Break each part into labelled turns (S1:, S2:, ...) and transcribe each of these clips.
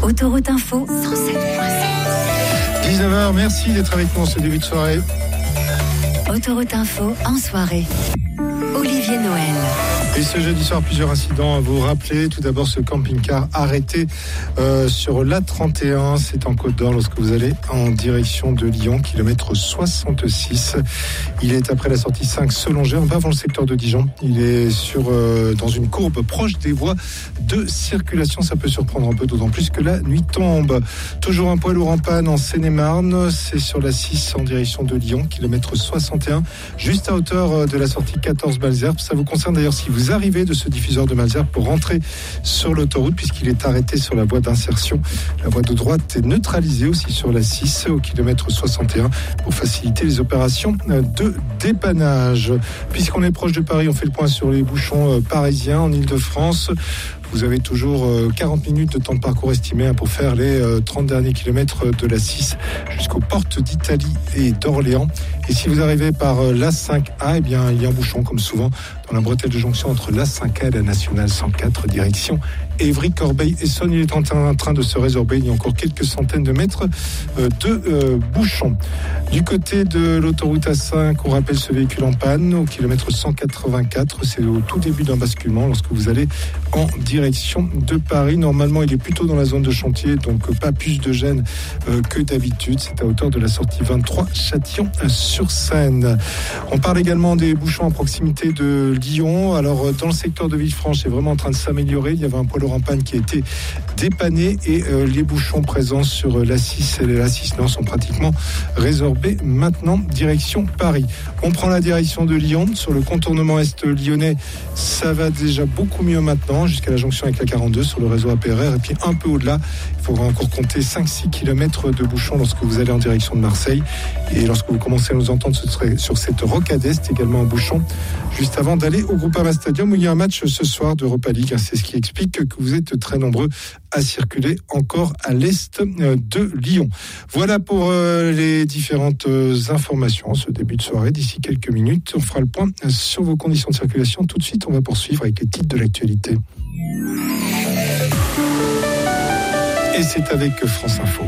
S1: Autoroute Info 107.7.
S2: 19h, merci d'être avec nous en ce début de soirée.
S1: Autoroute Info en soirée. Olivier Noël.
S2: Et ce jeudi soir, plusieurs incidents à vous rappeler. Tout d'abord, ce camping-car arrêté sur l'A31, c'est en Côte d'Or, lorsque vous allez en direction de Lyon, kilomètre 66. Il est après la sortie 5 Selongère, on va avant le secteur de Dijon. Il est dans une courbe proche des voies de circulation. Ça peut surprendre un peu, d'autant plus que la nuit tombe. Toujours un poids lourd en panne en Seine-et-Marne. C'est sur la 6 en direction de Lyon, kilomètre 61, juste à hauteur de la sortie 14 Malesherbes. Ça vous concerne d'ailleurs si vous arrivez de ce diffuseur de Malesherbes pour rentrer sur l'autoroute, puisqu'il est arrêté sur la voie d'insertion. La voie de droite est neutralisée aussi sur la 6 au kilomètre 61 pour faciliter les opérations de dépannage. Puisqu'on est proche de Paris, on fait le point sur les bouchons parisiens en Ile-de-France. Vous avez toujours 40 minutes de temps de parcours estimé pour faire les 30 derniers kilomètres de la 6 jusqu'aux portes d'Italie et d'Orléans. Et si vous arrivez par l'A5A, eh bien, il y a un bouchon, comme souvent, dans la bretelle de jonction entre l'A5A et la Nationale 104, direction Évry, Corbeil et Essonne. Il est en train de se résorber. Il y a encore quelques centaines de mètres de bouchons. Du côté de l'autoroute A5, on rappelle ce véhicule en panne au kilomètre 184. C'est au tout début d'un basculement lorsque vous allez en direction de Paris. Normalement, il est plutôt dans la zone de chantier, donc pas plus de gêne que d'habitude. C'est à hauteur de la sortie 23 Châtillon-sur-Seine. On parle également des bouchons à proximité de Lyon. Alors, dans le secteur de Villefranche, c'est vraiment en train de s'améliorer. Il y avait un poids lourd en panne qui a été dépanné et les bouchons présents sur l'A6 et l'A6 Nord sont pratiquement résorbés. Maintenant, direction Paris. On prend la direction de Lyon. Sur le contournement est lyonnais, ça va déjà beaucoup mieux maintenant, jusqu'à la jonction avec la 42 sur le réseau APRR. Et puis un peu au-delà, il faudra encore compter 5-6 km de bouchons lorsque vous allez en direction de Marseille. Et lorsque vous commencez à nous entendre, ce serait sur cette rocade est également en bouchon, juste avant d'aller au Groupama Stadium où il y a un match ce soir d'Europa League. C'est ce qui explique que vous êtes très nombreux à circuler encore à l'est de Lyon. Voilà pour les différentes informations. Ce début de soirée, d'ici quelques minutes, on fera le point sur vos conditions de circulation. Tout de suite, on va poursuivre avec les titres de l'actualité. Et c'est avec France Info.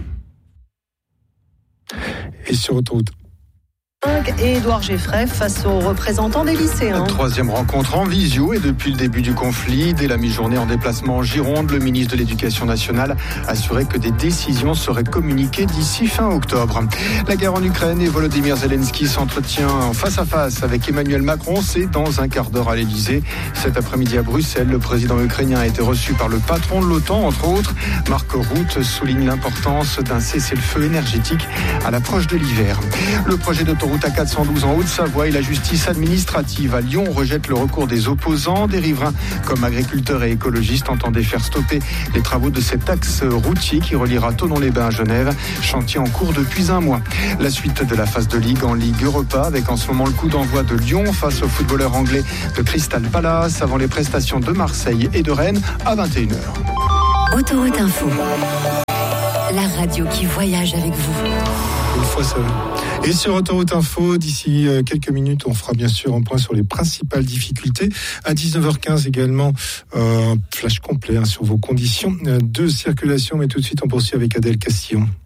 S2: Et sur autoroute.
S3: Et Édouard Geffray face aux représentants des lycéens.
S4: Troisième rencontre en visio et depuis le début du conflit, dès la mi-journée en déplacement en Gironde, le ministre de l'Éducation nationale assurait que des décisions seraient communiquées d'ici fin octobre. La guerre en Ukraine et Volodymyr Zelensky s'entretient en face à face avec Emmanuel Macron. C'est dans un quart d'heure à l'Élysée. Cet après-midi à Bruxelles, le président ukrainien a été reçu par le patron de l'OTAN, entre autres. Mark Rutte souligne l'importance d'un cessez-le-feu énergétique à l'approche de l'hiver. Le projet d'autoroute A412 en Haute-Savoie et la justice administrative à Lyon rejettent le recours des opposants. Des riverains comme agriculteurs et écologistes entendaient faire stopper les travaux de cet axe routier qui reliera Thonon-les-Bains à Genève. Chantier en cours depuis un mois. La suite de la phase de Ligue en Ligue Europa avec en ce moment le coup d'envoi de Lyon face aux footballeurs anglais de Crystal Palace avant les prestations de Marseille et de Rennes à 21h.
S1: Autoroute Info. La radio qui voyage avec vous.
S2: Une fois ça. Et sur Autoroute Info, d'ici quelques minutes, on fera bien sûr un point sur les principales difficultés. À 19h15 également, un flash complet sur vos conditions de circulation. Mais tout de suite, on poursuit avec Adèle Castillon.